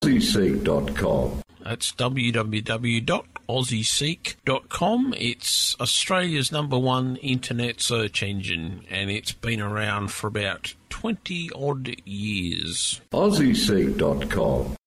AussieSeek.com. That's www.aussieseek.com. It's Australia's #1 internet search engine, and it's been around for about 20-odd years. AussieSeek.com.